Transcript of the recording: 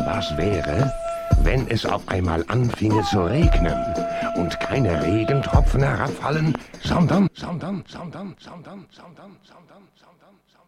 Was wäre, wenn es auf einmal anfinge zu regnen und keine Regentropfen herabfallen, sondern